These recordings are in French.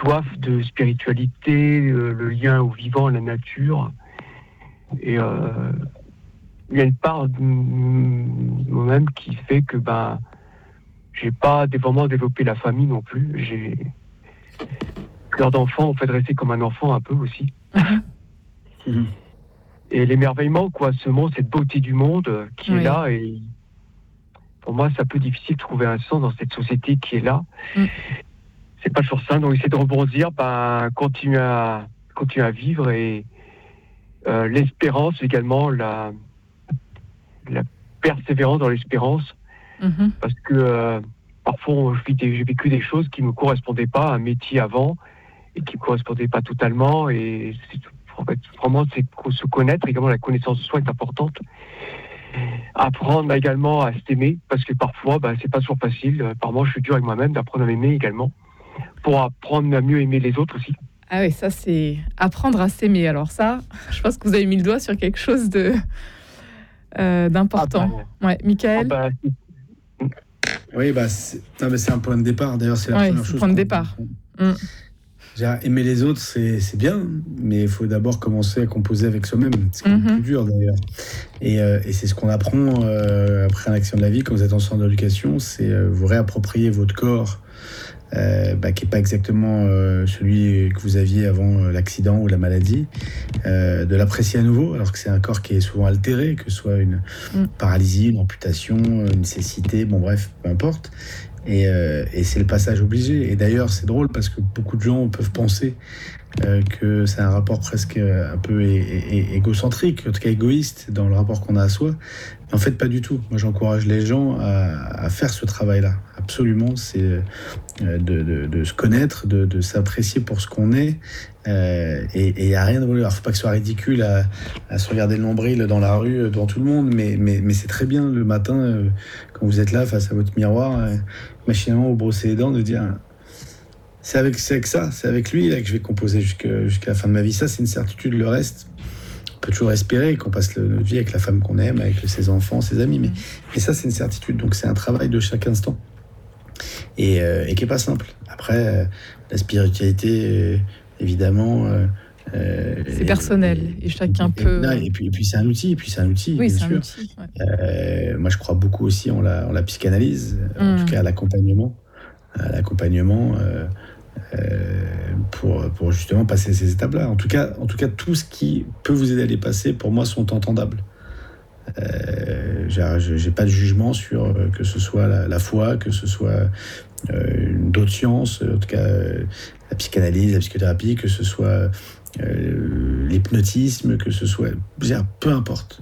soif de spiritualité, le lien au vivant, à la nature. Et il y a une part de moi-même qui fait que j'ai pas vraiment développé la famille non plus. J'ai cœur d'enfant, en fait, rester comme un enfant un peu aussi. Et l'émerveillement, quoi, ce monde, cette beauté du monde qui est là. Et pour moi, c'est un peu difficile de trouver un sens dans cette société qui est là. C'est pas toujours ça. Donc, essayer de rebondir, continuer à vivre et l'espérance également, la persévérance dans l'espérance. Parce que parfois, j'ai vécu des choses qui me correspondaient pas à un métier avant et qui me correspondaient pas totalement. Et en fait, vraiment, c'est se connaître. Également, la connaissance de soi est importante. Apprendre également à s'aimer, parce que parfois, c'est pas toujours facile. Par moi, je suis dur avec moi-même d'apprendre à m'aimer également, pour apprendre à mieux aimer les autres aussi. Ah oui, ça c'est apprendre à s'aimer. Alors ça, je pense que vous avez mis le doigt sur quelque chose d'important. Michael. Oui, c'est un point de départ. D'ailleurs, c'est la première chose. Point de départ. Aimer les autres, c'est bien, mais il faut d'abord commencer à composer avec soi-même. C'est le plus dur d'ailleurs. Et c'est ce qu'on apprend après un accident de la vie, quand vous êtes en centre d'éducation, c'est vous réapproprier votre corps, qui n'est pas exactement celui que vous aviez avant l'accident ou la maladie, de l'apprécier à nouveau, alors que c'est un corps qui est souvent altéré, que ce soit une paralysie, une amputation, une cécité, bon bref, peu importe. Et c'est le passage obligé. Et d'ailleurs, c'est drôle parce que beaucoup de gens peuvent penser que c'est un rapport presque un peu égocentrique, en tout cas égoïste dans le rapport qu'on a à soi. Mais en fait, pas du tout. Moi, j'encourage les gens à faire ce travail-là. Absolument, c'est de se connaître, de s'apprécier pour ce qu'on est. Et il n'y a rien de voleur. Il ne faut pas que ce soit ridicule à se regarder le nombril dans la rue devant tout le monde, mais c'est très bien le matin, quand vous êtes là face à votre miroir, machinalement vous brossez les dents, de dire c'est avec lui là, que je vais composer jusqu'à la fin de ma vie. Ça, c'est une certitude. Le reste, on peut toujours espérer qu'on passe notre vie avec la femme qu'on aime, avec ses enfants, ses amis, mais ça, c'est une certitude. Donc c'est un travail de chaque instant et qui n'est pas simple. Après, la spiritualité, évidemment, c'est personnel et chacun peut. Et puis c'est un outil, Oui, bien c'est sûr. un outil. Ouais. Moi, je crois beaucoup aussi en la psychanalyse, en tout cas à l'accompagnement, pour justement passer ces étapes-là. En tout cas, tout ce qui peut vous aider à les passer, pour moi, sont entendables. J'ai pas de jugement sur que ce soit la foi, que ce soit d'autres sciences, en tout cas la psychanalyse, la psychothérapie, que ce soit l'hypnotisme, que ce soit, peu importe.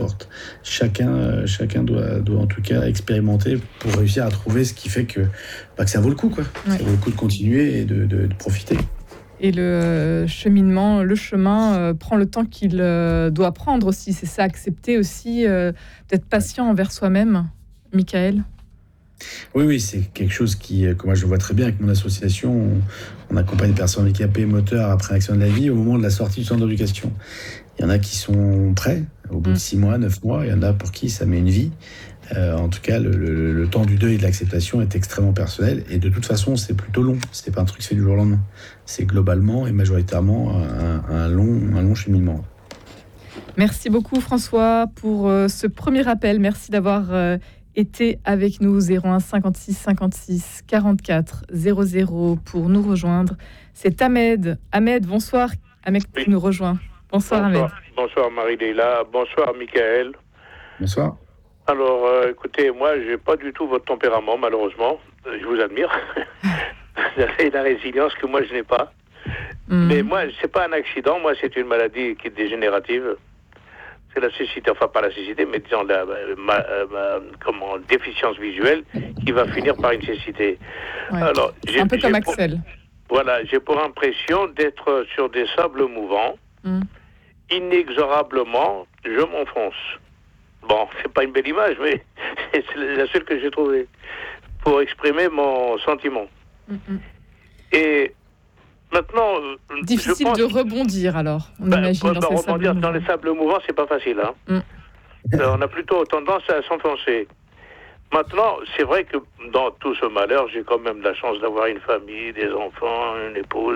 Chacun doit en tout cas expérimenter pour réussir à trouver ce qui fait que ça vaut le coup, quoi. Ça vaut le coup de continuer et de profiter. Et le cheminement, le chemin prend le temps qu'il doit prendre aussi. C'est ça, accepter aussi d'être patient envers soi-même. Michael. Oui, c'est quelque chose que moi je vois très bien avec mon association. On accompagne les personnes handicapées moteurs après un accident de la vie au moment de la sortie du centre d'éducation. Il y en a qui sont prêts au bout de 6 mois, 9 mois. Il y en a pour qui ça met une vie. En tout cas, le temps du deuil et de l'acceptation est extrêmement personnel. Et de toute façon, c'est plutôt long. C'est pas un truc qui se fait du jour au lendemain. C'est globalement et majoritairement un long cheminement. Merci beaucoup François pour ce premier appel. Merci d'avoir été avec nous. 01 56 56 44 00 pour nous rejoindre. C'est Ahmed. Ahmed, bonsoir. Ahmed qui nous rejoint. Bonsoir Ahmed. Bonsoir Marie-Léla. Bonsoir Michael. Bonsoir. Alors, écoutez, moi, j'ai pas du tout votre tempérament, malheureusement. Je vous admire. Vous avez la résilience que moi, je n'ai pas. Mais moi, c'est pas un accident. Moi, c'est une maladie qui est dégénérative. C'est la cécité, enfin pas la cécité, mais disons déficience visuelle qui va finir par une cécité. Ouais. Alors, un peu comme Axel. Voilà, j'ai pour impression d'être sur des sables mouvants. Inexorablement, je m'enfonce. Bon, c'est pas une belle image, mais c'est la seule que j'ai trouvée pour exprimer mon sentiment. Et maintenant, difficile de rebondir alors. On imagine dans ces rebondir dans les sables mouvants, c'est pas facile. On a plutôt tendance à s'enfoncer. Maintenant, c'est vrai que dans tout ce malheur, j'ai quand même la chance d'avoir une famille, des enfants, une épouse.